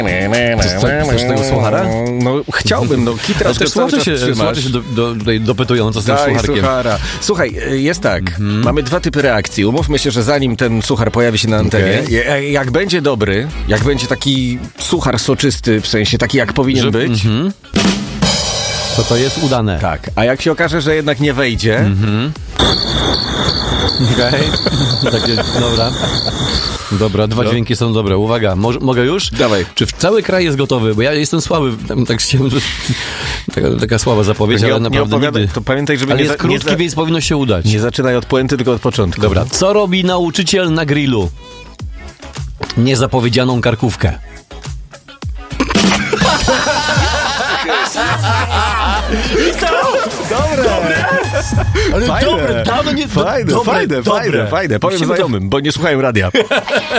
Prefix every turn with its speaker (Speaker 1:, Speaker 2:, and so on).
Speaker 1: Chcesz tego słuchara?
Speaker 2: No chciałbym, no Kitras
Speaker 1: też słuchacze się dopytują, co z tym słucharkiem.
Speaker 2: Suchara. Słuchaj, jest tak, mamy dwa typy reakcji. Umówmy się, że zanim ten suchar pojawi się na antenie, jak będzie dobry, jak będzie taki suchar soczysty, w sensie taki jak powinien być,
Speaker 1: to jest udane.
Speaker 2: tak, a jak się okaże, że jednak nie wejdzie,
Speaker 1: Okej. Takie, dobra, dwa dźwięki są dobre. Uwaga, mogę już?
Speaker 2: Dawaj.
Speaker 1: Czy cały kraj jest gotowy? Bo ja jestem słaby, tak chciałem, taka słaba zapowiedź, ale naprawdę nigdy.
Speaker 2: To pamiętaj, żeby
Speaker 1: ale jest krótki, więc powinno się udać.
Speaker 2: Nie zaczynaj od puenty, tylko od początku.
Speaker 1: Dobra, co robi nauczyciel na grillu? Niezapowiedzianą karkówkę.
Speaker 2: Dobre!
Speaker 1: Ale
Speaker 2: Fajne.
Speaker 1: dobre, dawno nie...
Speaker 2: Fajne. Powiem znajomym, bo nie słuchają radia.